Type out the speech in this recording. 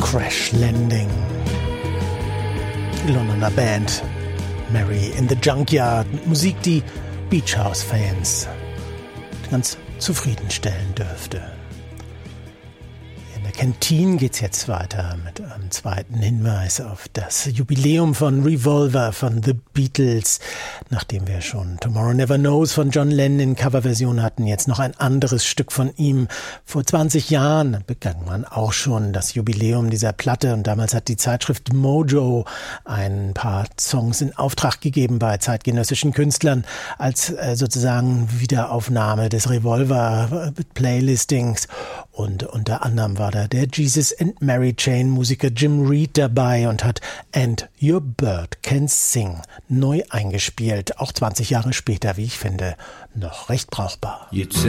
Crash Landing. Die Londoner Band Mary in the Junkyard. Musik, die Beach House-Fans ganz zufriedenstellen dürfte. In der Kantine geht's jetzt weiter mit einem zweiten Hinweis auf das Jubiläum von Revolver von The Beatles. Nachdem wir schon Tomorrow Never Knows von John Lennon in Coverversion hatten, jetzt noch ein anderes Stück von ihm. Vor 20 Jahren begann man auch schon das Jubiläum dieser Platte und damals hat die Zeitschrift Mojo ein paar Songs in Auftrag gegeben bei zeitgenössischen Künstlern als sozusagen Wiederaufnahme des Revolver-Playlistings. Und unter anderem war da der Jesus and Mary Chain Musiker Jim Reed dabei und hat And Your Bird Can Sing neu eingespielt. Auch 20 Jahre später, wie ich finde, noch recht brauchbar.